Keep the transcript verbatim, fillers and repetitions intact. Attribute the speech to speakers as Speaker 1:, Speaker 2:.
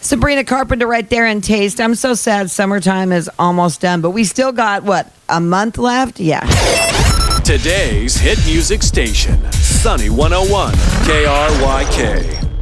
Speaker 1: Sabrina Carpenter right there in Taste. I'm so sad summertime is almost done, but we still got, what, a month left? Yeah.
Speaker 2: Today's hit music station, Sunny one oh one K R Y K.